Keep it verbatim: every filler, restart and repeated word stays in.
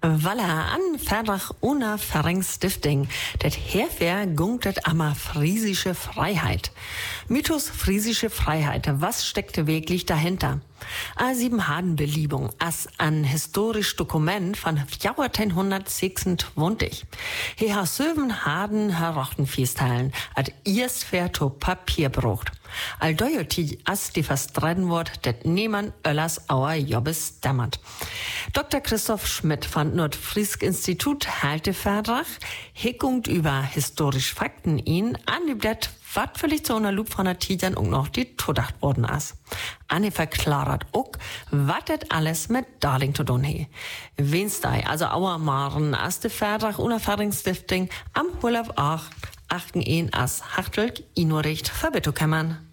Voilà, an Verdrag ohne Vereingsstifting. Det Herfair gunktet amma friesische Freiheit. Mythos friesische Freiheit. Was steckte wirklich dahinter? A sieben Hadenbeliebung as ein historisch Dokument von vierzehnhundertsechsundzwanzig. He ha sieben Haden herochten festhalen, ad erst fair to Papier brucht. Al doyoti as die verstreiten wird, det niemand öllers auer Jobbes dämmert. Doktor Christoph Schmidt von Nordfriesk Institut halte Vertrag, hickungt über historisch Fakten ihn, an det wat völlig zu einer Loop von der Tidern und noch die Todacht worden as. Anne verklarat auch, wat det alles mit Darling zu tun he. Wenstei, also auer Maren, as de Vertrag ohne Vereingsstifting am Urlaub auch achten ihn as Hachtelt Inuricht verbitto kämmern.